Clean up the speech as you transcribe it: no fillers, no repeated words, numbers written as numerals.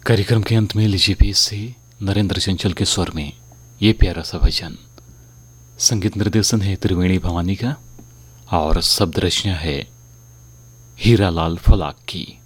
कार्यक्रम के अंत में लीजिए पेश से नरेंद्र चंचल के स्वर में ये प्यारा सा भजन। संगीत निर्देशन है त्रिवेणी भवानी का और शब्द रचना है हीरालाल फलाक की।